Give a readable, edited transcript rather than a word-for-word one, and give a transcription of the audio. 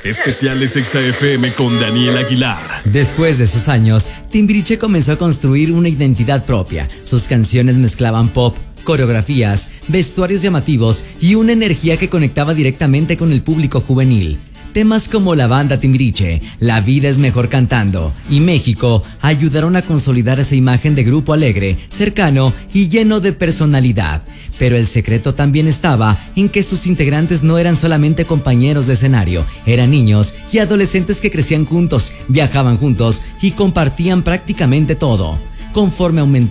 Especiales Exa FM con Daniel Aguilar. Después de esos años, Timbiriche comenzó a construir una identidad propia. Sus canciones mezclaban pop, coreografías, vestuarios llamativos y una energía que conectaba directamente con el público juvenil. Temas como La Banda Timbiriche, La Vida es Mejor Cantando y México ayudaron a consolidar esa imagen de grupo alegre, cercano y lleno de personalidad. Pero el secreto también estaba en que sus integrantes no eran solamente compañeros de escenario, eran niños y adolescentes que crecían juntos, viajaban juntos y compartían prácticamente todo. Conforme aumentó